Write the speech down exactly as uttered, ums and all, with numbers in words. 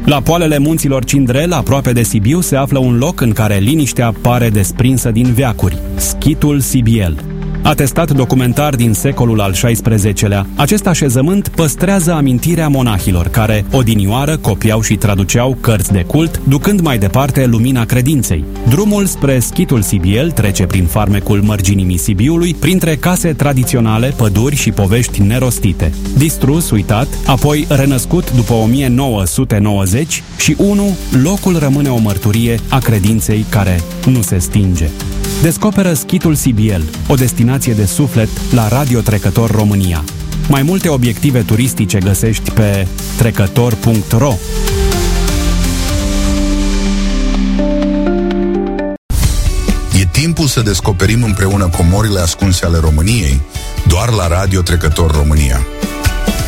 La poalele munților Cindrel, aproape de Sibiu, se află un loc în care liniștea pare desprinsă din veacuri, Schitul Sibiel. Atestat documentar din secolul al șaisprezecelea, acest așezământ păstrează amintirea monahilor care, odinioară, copiau și traduceau cărți de cult, ducând mai departe lumina credinței. Drumul spre Schitul Sibiel trece prin farmecul mărginimii Sibiului, printre case tradiționale, păduri și povești nerostite. Distrus, uitat, apoi renăscut după o mie nouă sute nouăzeci și unu, locul rămâne o mărturie a credinței care nu se stinge. Descoperă Schitul Sibiel, o destinație de suflet la Radio Trecător România. Mai multe obiective turistice găsești pe trecător punct ro. E timpul să descoperim împreună comorile ascunse ale României, doar la Radio Trecător România.